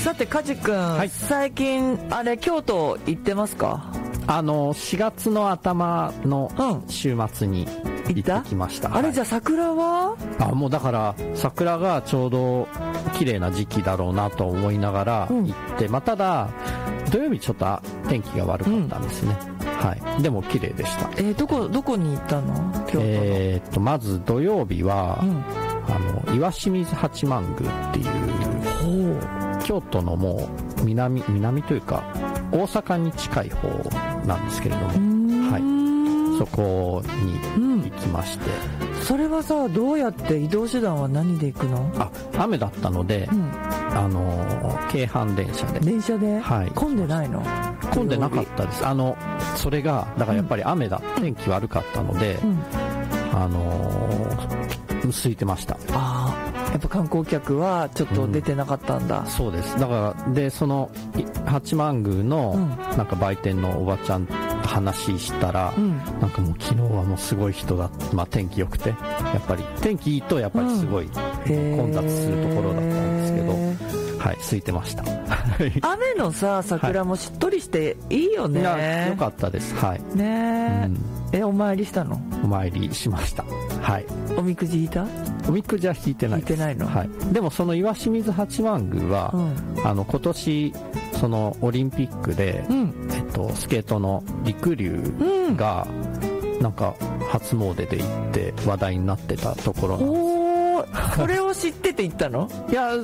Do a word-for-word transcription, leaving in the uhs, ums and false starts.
さて梶君、はい、最近あれ京都行ってますか？ あのしがつの頭の週末に行ってきました、 うん、あれ、はい、じゃあ桜はあもうだから桜がちょうど綺麗な時期だろうなと思いながら行って、うん、まあ、ただ土曜日ちょっと天気が悪かったんですね、うん、はい、でも綺麗でした。 えー、どこどこに行ったの？京都の。 えー、っとまず土曜日は、うん、あの岩清水八幡宮っていう京都のもう南南というか大阪に近い方なんですけれども、はい、そこに行きまして、 うん、それはさどうやって移動手段は何で行くの？ あ雨だったので、うん、あの京阪電車で電車で、 はい、 混んでないの？ 混んでなかったです。あのそれがだからやっぱり雨だ、うん、天気悪かったので、うん、あの空いてました。 あやっぱ観光客はちょっと出てなかったんだ、 うん、そうです。だからでその八幡宮のなんか売店のおばちゃんと話したら、うん、なんかもう昨日はもうすごい人だ、まあ、天気良くてやっぱり天気いいとやっぱりすごい混雑するところだったんですけど、うん、はい空いてました雨のさ桜もしっとりしていいよね、 はい、いや良かったです。はいねえ、うん、えお参りしたの？ お参りしました。はい。 おみくじ引いた？ おみくじは引いてないです。 引いてないの？ はい。でもその岩清水八幡宮は、うん、あの今年そのオリンピックで、うん、えっとスケートの陸竜が、うん、なんか初詣で行って話題になってたところなんです。 おーそれを知ってて行ったの？ いや